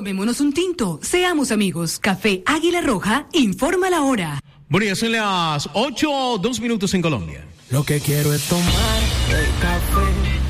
Tomémonos un tinto, seamos amigos. Café Águila Roja, informa la hora. Bueno, ya son las 8:02 en Colombia. Lo que quiero es tomar el café